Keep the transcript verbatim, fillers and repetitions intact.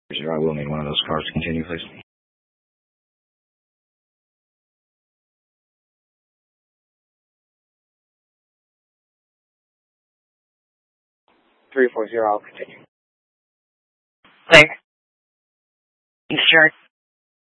Zero, I will need one of those cars to continue, please. three four zero, I'll continue. Clear. Eastern.